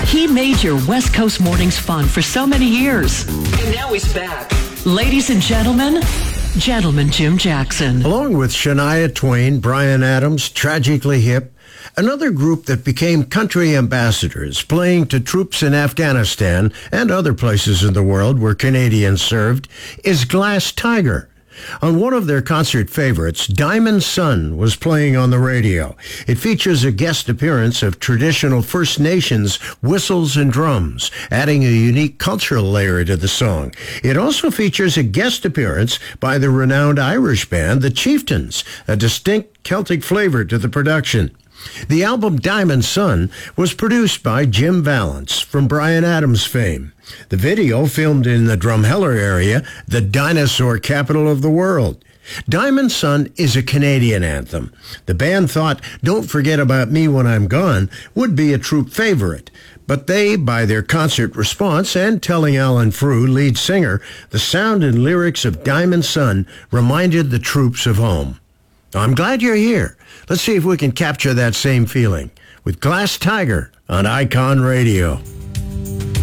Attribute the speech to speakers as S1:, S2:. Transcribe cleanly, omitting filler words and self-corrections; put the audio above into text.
S1: He made your West Coast mornings fun for so many years.
S2: And now he's back.
S1: Ladies and gentlemen, Gentleman Jim Jackson.
S3: Along with Shania Twain, Bryan Adams, Tragically Hip, another group that became country ambassadors, playing to troops in Afghanistan and other places in the world where Canadians served, is Glass Tiger. On one of their concert favorites, Diamond Sun was playing on the radio. It features a guest appearance of traditional First Nations whistles and drums, adding a unique cultural layer to the song. It also features a guest appearance by the renowned Irish band, The Chieftains, a distinct Celtic flavor to the production. The album Diamond Sun was produced by Jim Vallance from Bryan Adams fame. The video, filmed in the Drumheller area, the dinosaur capital of the world. Diamond Sun is a Canadian anthem. The band thought Don't Forget About Me When I'm Gone would be a troop favorite. But they, by their concert response and telling Alan Frew, lead singer, the sound and lyrics of Diamond Sun reminded the troops of home. I'm glad you're here. Let's see if we can capture that same feeling with Glass Tiger on Icon Radio.